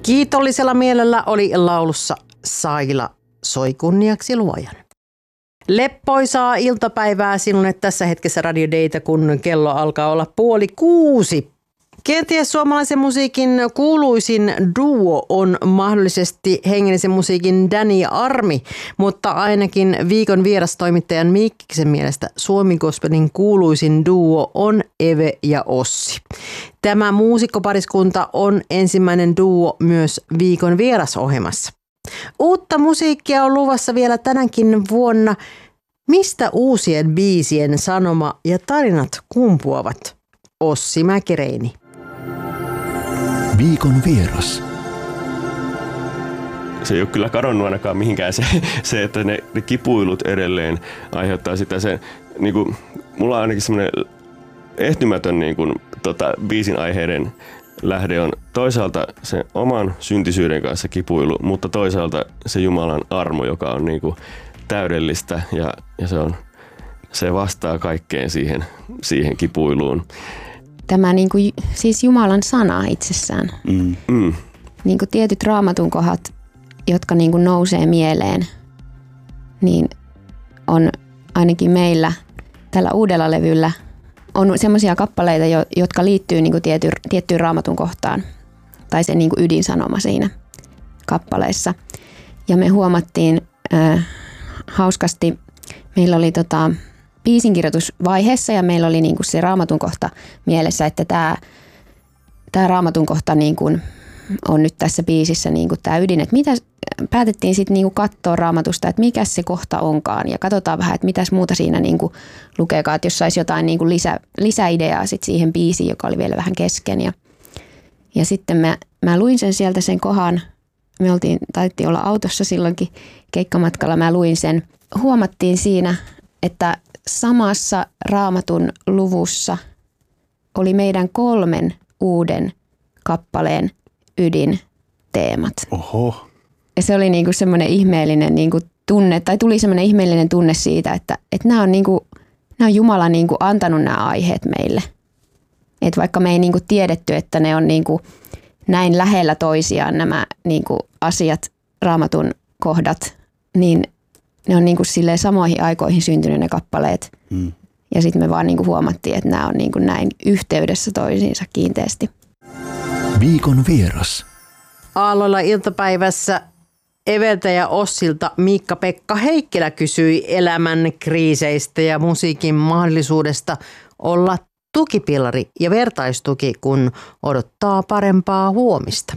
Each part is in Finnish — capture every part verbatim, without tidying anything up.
Kiitollisella mielellä oli laulussa Saila soi kunniaksi luojan. Leppoisaa iltapäivää sinulle tässä hetkessä Radio Daytä, kun kello alkaa olla puoli kuusi. Kenties suomalaisen musiikin kuuluisin duo on mahdollisesti hengellisen musiikin Danny ja Armi, mutta ainakin viikon vierastoimittajan Mikkiksen mielestä Suomi Gospelin kuuluisin duo on Eve ja Ossi. Tämä muusikkopariskunta on ensimmäinen duo myös viikon vierasohjelmassa. Uutta musiikkia on luvassa vielä tänäkin vuonna. Mistä uusien biisien sanoma ja tarinat kumpuavat? Ossi Mäkireini. Viikon vieras. Se ei ole kyllä kadonnut ainakaan mihinkään se, se että ne, ne kipuilut edelleen aiheuttaa sitä. Se, niin kuin, mulla on ainakin semmoinen ehtymätön niin kuin, tota, biisin aiheiden lähde on toisaalta se oman syntisyyden kanssa kipuilu, mutta toisaalta se Jumalan armo, joka on niin kuin, täydellistä ja, ja se, on, se vastaa kaikkeen siihen, siihen kipuiluun. Tämä niin kuin, siis Jumalan sana itsessään. Mm. Mm. Niin kuin tietyt raamatun kohdat, jotka niin kuin nousee mieleen, niin on ainakin meillä tällä uudella levyllä on semmoisia kappaleita, jotka liittyy niin kuin tiety, tiettyyn raamatun kohtaan tai se niin kuin ydinsanoma siinä kappaleessa. Ja me huomattiin äh, hauskasti, meillä oli tota, biisinkirjoitusvaiheessa ja meillä oli niin kuin se raamatun kohta mielessä, että tämä, tämä raamatun kohta niin kuin on nyt tässä biisissä niin kuin tämä ydin. Että mitä, päätettiin sitten niin kuin katsoa raamatusta, että mikä se kohta onkaan ja katsotaan vähän, että mitäs muuta siinä niin kuin lukeekaan, että jos saisi jotain niin kuin lisä, lisäideaa sit siihen biisiin, joka oli vielä vähän kesken. Ja, ja sitten mä, mä luin sen sieltä sen kohan, me oltiin, taidettiin olla autossa silloinkin keikkamatkalla, mä luin sen. Huomattiin siinä, että samassa raamatun luvussa oli meidän kolmen uuden kappaleen ydinteemat. Oho. Ja se oli niinku semmoinen ihmeellinen niinku tunne, tai tuli semmoinen ihmeellinen tunne siitä, että, että nämä on, niinku, nämä on Jumala niinku antanut nämä aiheet meille. Et vaikka me ei niinku tiedetty, että ne on niinku näin lähellä toisiaan nämä niinku asiat, raamatun kohdat, niin ne on niinku silleen samoihin aikoihin syntynyt ne kappaleet. Mm. Ja sitten me vaan niinku huomattiin, että nämä on niinku näin yhteydessä toisiinsa kiinteästi. Viikon vieras. Aalloilla iltapäivässä Eveltä ja Ossilta Miikka-Pekka Heikkilä kysyi elämän kriiseistä ja musiikin mahdollisuudesta olla tukipilari ja vertaistuki, kun odottaa parempaa huomista.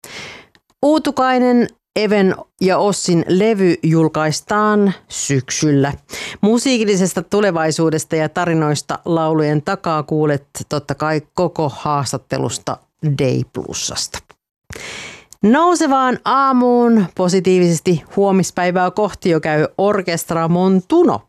Uutukainen Even ja Ossin levy julkaistaan syksyllä. Musiikillisesta tulevaisuudesta ja tarinoista laulujen takaa kuulet totta kai koko haastattelusta Day Plusasta. Nousevaan aamuun positiivisesti huomispäivää kohti jo käy Orkestra Montuno.